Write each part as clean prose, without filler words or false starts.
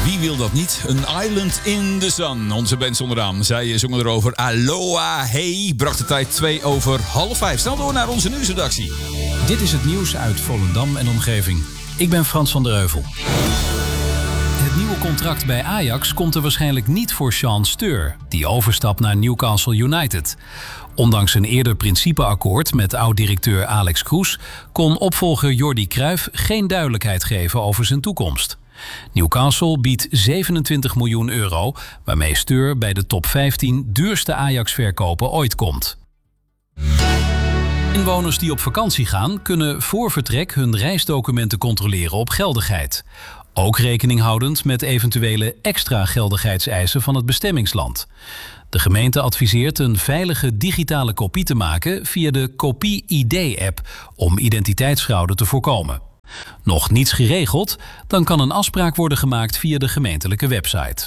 Wie wil dat niet? Een Island in the Sun. Onze band zonder naam. Zij zongen erover. Aloha, hey. Bracht de tijd 4:02. Snel door naar onze nieuwsredactie. Dit is het nieuws uit Volendam en omgeving. Ik ben Frans van der Heuvel. Het nieuwe contract bij Ajax komt er waarschijnlijk niet voor Sean Steur, die overstapt naar Newcastle United. Ondanks een eerder principeakkoord met oud-directeur Alex Kroes kon opvolger Jordi Cruijff geen duidelijkheid geven over zijn toekomst. Newcastle biedt 27 miljoen euro, waarmee Steur bij de top 15 duurste Ajax-verkopen ooit komt. Inwoners die op vakantie gaan, kunnen voor vertrek hun reisdocumenten controleren op geldigheid. Ook rekening houdend met eventuele extra geldigheidseisen van het bestemmingsland. De gemeente adviseert een veilige digitale kopie te maken via de Kopie-ID-app om identiteitsfraude te voorkomen. Nog niets geregeld? Dan kan een afspraak worden gemaakt via de gemeentelijke website.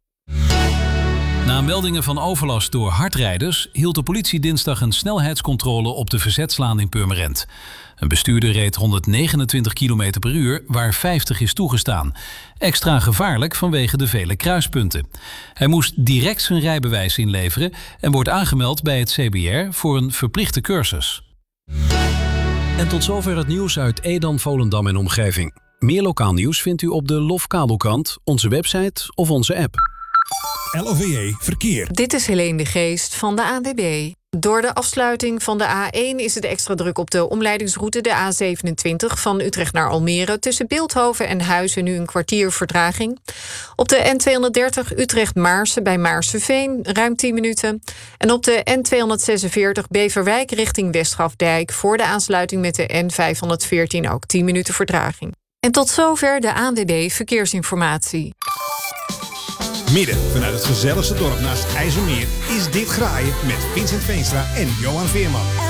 Na meldingen van overlast door hardrijders hield de politie dinsdag een snelheidscontrole op de Verzetslaan in Purmerend. Een bestuurder reed 129 km per uur, waar 50 is toegestaan. Extra gevaarlijk vanwege de vele kruispunten. Hij moest direct zijn rijbewijs inleveren en wordt aangemeld bij het CBR voor een verplichte cursus. En tot zover het nieuws uit Edam, Volendam en omgeving. Meer lokaal nieuws vindt u op de Lofkabelkrant, onze website of onze app. LOVE Verkeer. Dit is Helene de Geest van de ANWB. Door de afsluiting van de A1 is het extra druk op de omleidingsroute de A27 van Utrecht naar Almere. Tussen Beeldhoven en Huizen nu een kwartier vertraging. Op de N230 Utrecht-Maarsen bij Maarseveen ruim 10 minuten. En op de N246 Beverwijk richting Westgrafdijk voor de aansluiting met de N514 ook 10 minuten vertraging. En tot zover de ANWB Verkeersinformatie. Midden vanuit het gezelligste dorp naast het IJsselmeer is dit Graaien met Vincent Veenstra en Johan Veerman.